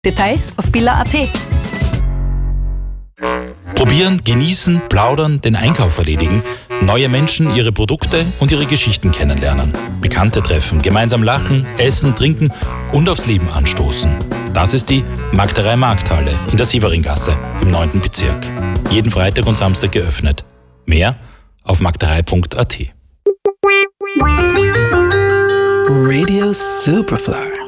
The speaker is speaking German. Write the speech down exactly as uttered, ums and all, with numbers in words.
Details auf billa punkt at. Probieren, genießen, plaudern, den Einkauf erledigen, neue Menschen, ihre Produkte und ihre Geschichten kennenlernen, Bekannte treffen, gemeinsam lachen, essen, trinken und aufs Leben anstoßen. Das ist die Magderei Markthalle in der Sieveringasse im neunten Bezirk. Jeden Freitag und Samstag geöffnet. Mehr auf magderei punkt at. Radio Superfly.